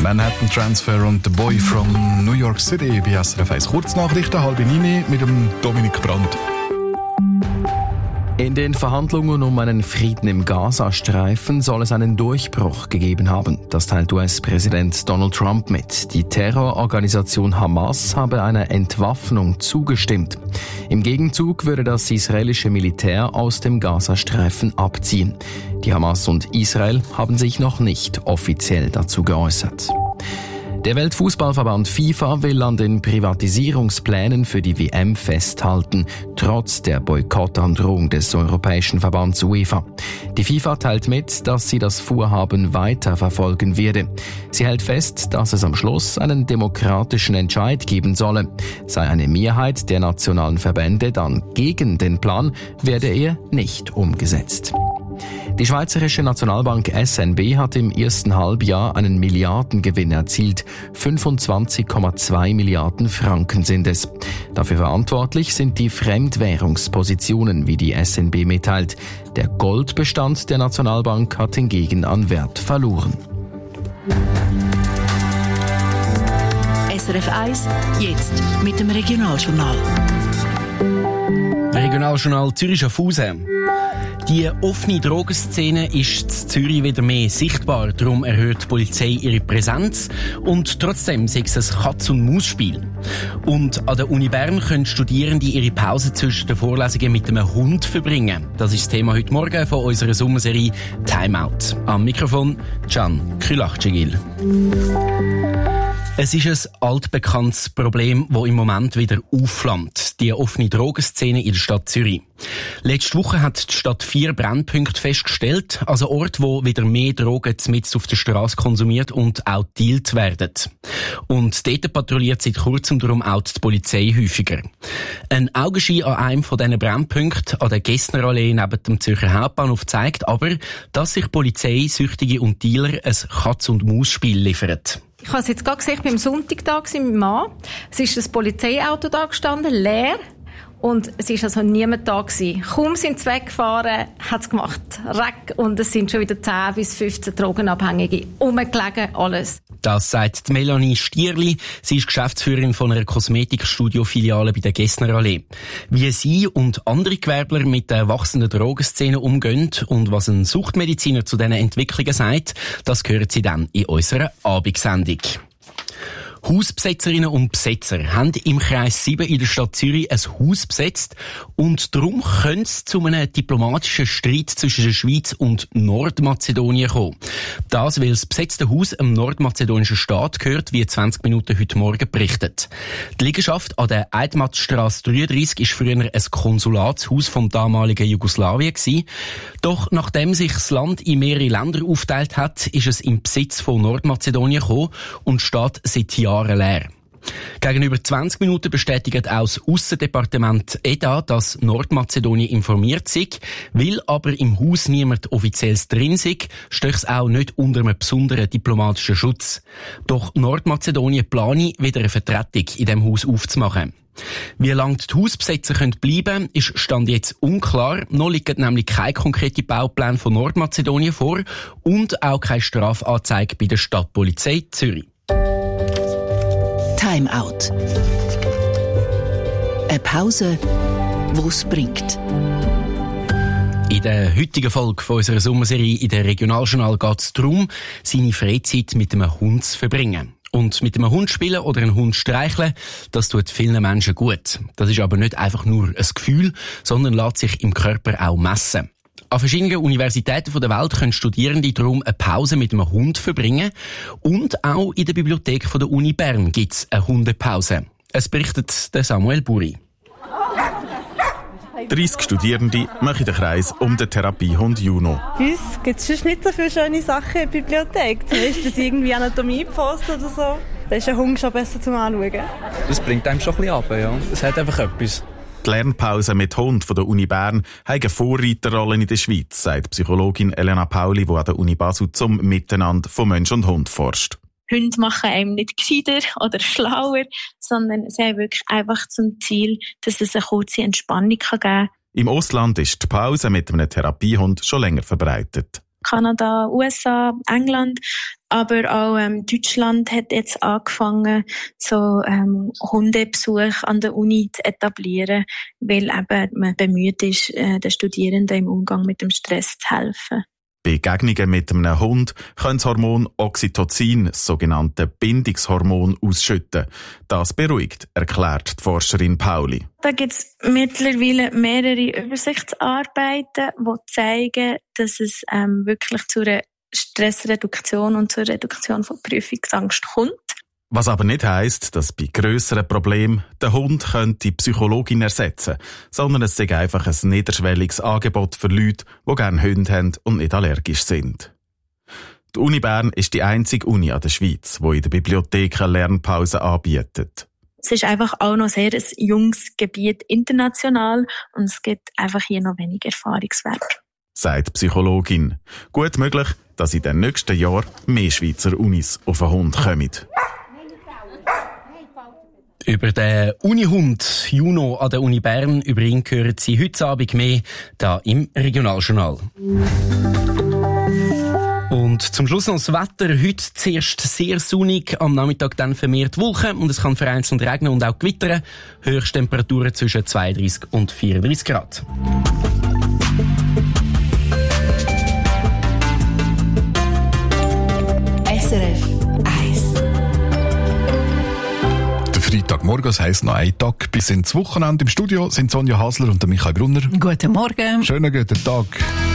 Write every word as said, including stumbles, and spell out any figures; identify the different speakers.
Speaker 1: Manhattan Transfer und The Boy from New York City bei S R F eins. Kurznachrichten, halb neun mit dem Dominik Brandt.
Speaker 2: In den Verhandlungen um einen Frieden im Gazastreifen soll es einen Durchbruch gegeben haben. Das teilt U S-Präsident Donald Trump mit. Die Terrororganisation Hamas habe einer Entwaffnung zugestimmt. Im Gegenzug würde das israelische Militär aus dem Gazastreifen abziehen. Die Hamas und Israel haben sich noch nicht offiziell dazu geäußert. Der Weltfußballverband FIFA will an den Privatisierungsplänen für die W M festhalten, trotz der Boykottandrohung des Europäischen Verbands UEFA. Die FIFA teilt mit, dass sie das Vorhaben weiter verfolgen werde. Sie hält fest, dass es am Schluss einen demokratischen Entscheid geben solle. Sei eine Mehrheit der nationalen Verbände dann gegen den Plan, werde er nicht umgesetzt. Die Schweizerische Nationalbank S N B hat im ersten Halbjahr einen Milliardengewinn erzielt. fünfundzwanzig Komma zwei Milliarden Franken sind es. Dafür verantwortlich sind die Fremdwährungspositionen, wie die S N B mitteilt. Der Goldbestand der Nationalbank hat hingegen an Wert verloren.
Speaker 3: S R F eins, jetzt mit dem Regionaljournal.
Speaker 4: Regionaljournal Zürich-Schaffhausen. Die offene Drogenszene ist in Zürich wieder mehr sichtbar. Darum erhöht die Polizei ihre Präsenz. Und trotzdem sei es ein Katz-und-Maus-Spiel. Und an der Uni Bern können Studierende ihre Pause zwischen den Vorlesungen mit einem Hund verbringen. Das ist das Thema heute Morgen von unserer Sommerserie Timeout. Am Mikrofon Can Külachcegil. Es ist ein altbekanntes Problem, das im Moment wieder aufflammt. Die offene Drogenszene in der Stadt Zürich. Letzte Woche hat die Stadt vier Brennpunkte festgestellt, also Orte, wo wieder mehr Drogen mitten auf der Straße konsumiert und auch dealt werden. Und dort patrouilliert seit kurzem darum auch die Polizei häufiger. Ein Augenschein an einem von diesen Brennpunkten an der Gessnerallee neben dem Zürcher Hauptbahnhof zeigt aber, dass sich Polizei, Süchtige und Dealer ein Katz-und-Maus-Spiel liefern.
Speaker 5: Ich habe es jetzt gerade gesehen, ich war am Sonntag da mit meinem Mann. Es ist ein Polizeiauto da gestanden, leer. Und es war also niemand da gewesen. Kaum sind sie weggefahren, hat es gemacht, Reck. Und es sind schon wieder zehn bis fünfzehn Drogenabhängige rumgelegen, alles. Das sagt Melanie Stierli. Sie ist Geschäftsführerin von einer Kosmetikstudio-Filiale bei der Gessnerallee. Wie sie und andere Gewerbler mit der wachsenden Drogenszene umgehen und was ein Suchtmediziner zu diesen Entwicklungen sagt, das hören Sie dann in unserer Abendsendung. Hausbesetzerinnen und Besetzer haben im Kreis sieben in der Stadt Zürich ein Haus besetzt und darum könnte es zu einem diplomatischen Streit zwischen der Schweiz und Nordmazedonien kommen. Das, weil das besetzte Haus einem nordmazedonischen Staat gehört, wie zwanzig Minuten heute Morgen berichtet. Die Liegenschaft an der Eidmattstrasse dreiunddreissig war früher ein Konsulatshaus vom damaligen Jugoslawien gewesen. Doch nachdem sich das Land in mehrere Länder aufgeteilt hat, ist es im Besitz von Nordmazedonien gekommen und steht seit Jahren leer. Gegenüber zwanzig Minuten bestätigt auch das Aussendepartement E D A, dass Nordmazedonien informiert sei, weil aber im Haus niemand Offizielles drin sei, steht es auch nicht unter einem besonderen diplomatischen Schutz. Doch Nordmazedonien plane, wieder eine Vertretung in diesem Haus aufzumachen. Wie lange die Hausbesetzer bleiben können, ist Stand jetzt unklar. Noch liegen nämlich keine konkreten Baupläne von Nordmazedonien vor und auch keine Strafanzeige bei der Stadtpolizei Zürich.
Speaker 3: Timeout. Eine Pause, die es bringt.
Speaker 4: In der heutigen Folge von unserer Sommerserie in der Regionaljournal geht es darum, seine Freizeit mit einem Hund zu verbringen. Und mit einem Hund spielen oder einen Hund streicheln, das tut vielen Menschen gut. Das ist aber nicht einfach nur ein Gefühl, sondern lässt sich im Körper auch messen. An verschiedenen Universitäten der Welt können Studierende darum eine Pause mit einem Hund verbringen. Und auch in der Bibliothek der Uni Bern gibt es eine Hundepause. Es berichtet der Samuel Buri.
Speaker 6: dreissig Studierende machen den Kreis um den Therapiehund Juno.
Speaker 7: Bei uns gibt es sonst nicht so viele schöne Sachen in der Bibliothek. Zum Beispiel irgendwie Anatomie-Post oder so. Da ist ein Hund schon besser zum Anschauen.
Speaker 8: Das bringt einem schon ein bisschen runter, ja. Es hat einfach etwas.
Speaker 6: Die Lernpause mit Hund von der Uni Bern hat eine Vorreiterrolle in der Schweiz, sagt Psychologin Elena Pauli, die an der Uni Basel zum Miteinander von Mensch und Hund forscht.
Speaker 9: Hunde machen einem nicht gescheiter oder schlauer, sondern sie haben wirklich einfach zum Ziel, dass es eine kurze Entspannung geben kann.
Speaker 6: Im Ausland ist die Pause mit einem Therapiehund schon länger verbreitet.
Speaker 9: Kanada, U S A, England. Aber auch ähm, Deutschland hat jetzt angefangen, so ähm, Hundebesuch an der Uni zu etablieren, weil eben man bemüht ist, äh, den Studierenden im Umgang mit dem Stress zu helfen.
Speaker 6: Bei Begegnungen mit einem Hund können das Hormon Oxytocin, das sogenannte Bindungshormon, ausschütten. Das beruhigt, erklärt die Forscherin Pauli.
Speaker 9: Da gibt es mittlerweile mehrere Übersichtsarbeiten, die zeigen, dass es ähm, wirklich zu einer Stressreduktion und zur Reduktion von Prüfungsangst kommt.
Speaker 6: Was aber nicht heisst, dass bei grösseren Problemen der Hund könnte die Psychologin ersetzen, sondern es sei einfach ein niederschwelliges Angebot für Leute, die gerne Hunde haben und nicht allergisch sind. Die Uni Bern ist die einzige Uni an der Schweiz, die in der Bibliothek eine Lernpause anbietet.
Speaker 9: Es ist einfach auch noch sehr ein junges Gebiet international und es gibt einfach hier noch wenig Erfahrungswert.
Speaker 6: Sagt die Psychologin. Gut möglich, dass in den nächsten Jahren mehr Schweizer Unis auf den Hund kommen.
Speaker 4: Über den Unihund Juno an der Uni Bern, über ihn hören Sie heute Abend mehr, da im Regionaljournal. Und zum Schluss noch das Wetter. Heute zuerst sehr sonnig, am Nachmittag dann vermehrt Wolken und es kann vereinzelt regnen und auch gewittern. Höchsttemperaturen zwischen zweiunddreissig und vierunddreissig Grad.
Speaker 3: S R F eins.
Speaker 1: Freitagmorgen, das heisst noch ein Tag bis ins Wochenende. Im Studio sind Sonja Hasler und Michael Brunner.
Speaker 10: Guten Morgen.
Speaker 1: Schönen guten Tag.